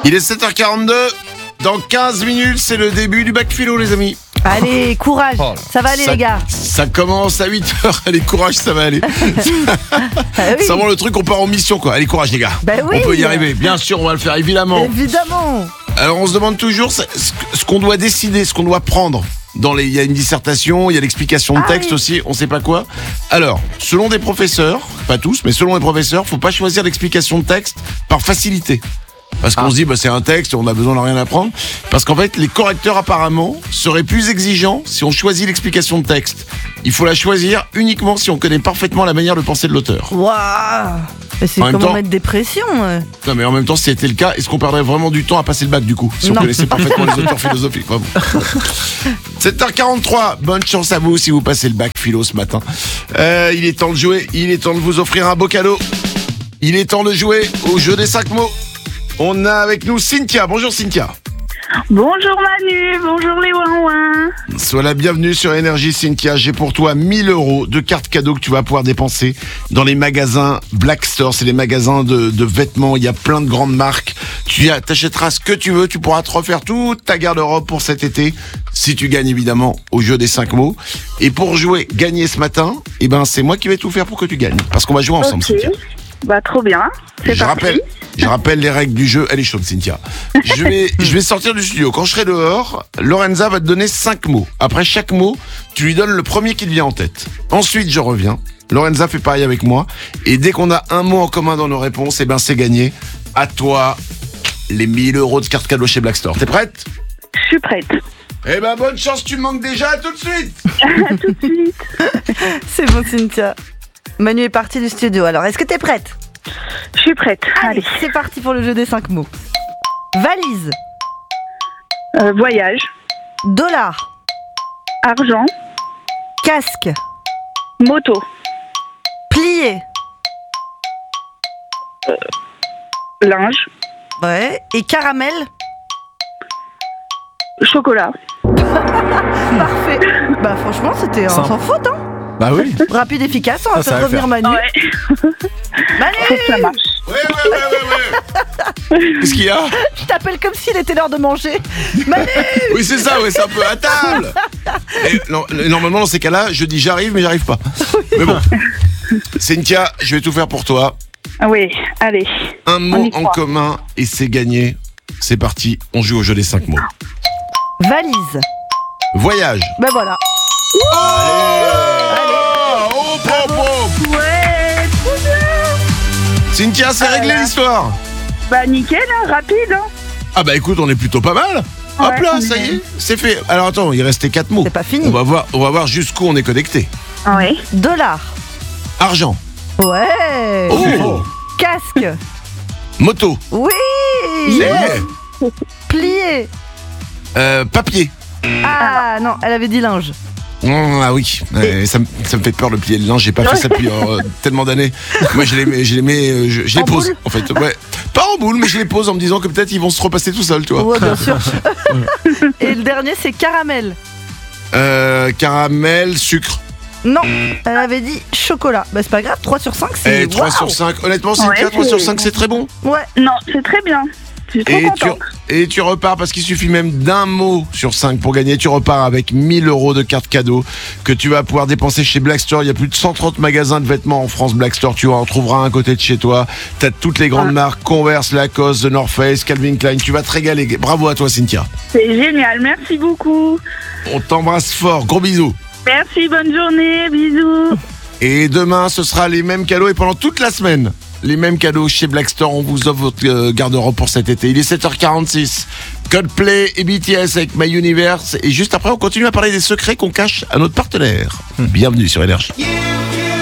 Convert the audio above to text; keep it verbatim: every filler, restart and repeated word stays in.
Il est sept heures quarante-deux. Dans quinze minutes, c'est le début du bac philo, les amis. Allez, courage, Oh là. ça va aller Ça- les gars. Ça commence à huit heures. Allez, courage, ça va aller. Ah oui. C'est vraiment le truc, on part en mission, quoi. Allez, courage, les gars. Bah oui. On peut y arriver. Bien sûr, on va le faire, évidemment. Évidemment. Alors, on se demande toujours ce ce qu'on doit décider, ce qu'on doit prendre. Dans les, il y a une dissertation, il y a l'explication de Ah texte oui. aussi, on sait pas quoi. Alors, selon des professeurs, pas tous, mais selon les professeurs, faut pas choisir l'explication de texte par facilité. Parce qu'on Ah. se dit, bah, c'est un texte, on a besoin de rien apprendre. Parce qu'en fait, les correcteurs, apparemment, seraient plus exigeants si on choisit l'explication de texte. Il faut la choisir uniquement si on connaît parfaitement la manière de penser de l'auteur. Waouh. Mais c'est En même comment temps- mettre des pressions. euh. Non, mais en même temps, si c'était le cas, est-ce qu'on perdrait vraiment du temps à passer le bac, du coup? Si on Non. connaissait parfaitement les auteurs philosophiques. Vraiment. sept heures quarante-trois, bonne chance à vous si vous passez le bac philo ce matin. Euh, il est temps de jouer, il est temps de vous offrir un beau cadeau. Il est temps de jouer au jeu des cinq mots. On a avec nous Cynthia. Bonjour Cynthia. Bonjour Manu, bonjour les ouin-ouin. Sois la bienvenue sur Énergie Cynthia. J'ai pour toi mille euros de cartes cadeaux que tu vas pouvoir dépenser dans les magasins Black Store. C'est les magasins de, de vêtements. Il y a plein de grandes marques. Tu y a- t'achèteras ce que tu veux. Tu pourras te refaire toute ta garde-robe pour cet été. Si tu gagnes évidemment au jeu des cinq mots. Et pour jouer, gagner ce matin, eh ben, c'est moi qui vais tout faire pour que tu gagnes. Parce qu'on va jouer ensemble, Ok, Cynthia. bah trop bien, c'est Je parti. rappelle, je rappelle les règles du jeu. Elle est chaude, Cynthia. Je vais, je vais sortir du studio. Quand je serai dehors, Lorenza va te donner cinq mots. Après chaque mot, tu lui donnes le premier qui te vient en tête. Ensuite, je reviens. Lorenza fait pareil avec moi. Et dès qu'on a un mot en commun dans nos réponses, eh ben, c'est gagné. À toi, les mille euros de cartes cadeaux chez Black Store. T'es prête? Je suis prête. Eh ben, bonne chance, tu me manques déjà. À tout de suite. À tout de suite. C'est bon Cynthia. Manu est parti du studio, alors est-ce que t'es prête? Je suis prête. Allez, Allez. c'est parti pour le jeu des cinq mots. Valise, Euh, voyage, dollar, argent, casque, moto, plié, linge, ouais, et caramel. chocolat. Parfait. Bah franchement, c'était un Simple. sans faute, hein. Bah oui. Rapide, efficace, on va Ah, ça faire va revenir faire. Manu. Ouais, Manu, faut que ça marche. Ouais, ouais, ouais, ouais, ouais. Qu'est-ce qu'il y a? je t'appelle comme s'il était l'heure de manger. Manu. Oui, c'est ça, ouais, c'est un peu à table. Et, non, normalement, dans ces cas-là, je dis j'arrive, mais j'arrive pas. Mais bon. Cynthia, je vais tout faire pour toi. Oui, allez. Un On mot y en croit. commun et c'est gagné. C'est parti, on joue au jeu des cinq mots. Valise. Voyage. Ben voilà. Allez. Oh, pop, pop. Ouais, trop bien. Cynthia, c'est Ah réglé là. l'histoire. Bah nickel, hein, rapide. Hein. Ah bah écoute, on est plutôt pas mal. Hop Ouais, là, on ça est- y est, c'est fait. Alors attends, il restait quatre mots. C'est pas fini. On va voir, on va voir jusqu'où on est connecté. Ouais. Dollar. Argent. Ouais. Oh. Casque. Moto. Oui. Yeah. Plié. Euh, papier. Ah non, elle avait dit linge. Mmh, ah oui, ouais, ça, me, ça me fait peur de plier le linge, j'ai pas fait ça depuis euh, tellement d'années. Moi je les mets, je les, mets, euh, je, je les En pose boule en fait. Ouais. Pas en boule, mais je les pose en me disant que peut-être ils vont se repasser tout seuls, tu vois. Ouais, bien sûr. Et le dernier, c'est caramel. Euh, caramel, sucre. Non, elle avait dit chocolat. Bah c'est pas grave, trois sur cinq, c'est Et trois waouh. sur cinq. Honnêtement, c'est Ouais, trois c'est- sur cinq, c'est très bon. Ouais. Non, c'est très bien. Je suis trop Et tu, contente. et tu repars parce qu'il suffit même d'un mot sur cinq pour gagner. Tu repars avec mille euros de cartes cadeaux que tu vas pouvoir dépenser chez Black Store. Il y a plus de cent trente magasins de vêtements en France. Black Store, tu en trouveras un à côté de chez toi. T'as toutes les grandes Ah. marques, Converse, Lacoste, The North Face, Calvin Klein. Tu vas te régaler. Bravo à toi, Cynthia. C'est génial, merci beaucoup. On t'embrasse fort. Gros bisous. Merci, bonne journée, bisous. Et demain, ce sera les mêmes cadeaux et pendant toute la semaine, les mêmes cadeaux chez Black Store. On vous offre votre euh, garde-robe pour cet été. Il est sept heures quarante-six. Coldplay et B T S avec My Universe. Et juste après, on continue à parler des secrets qu'on cache à notre partenaire. Bienvenue sur Énergie. You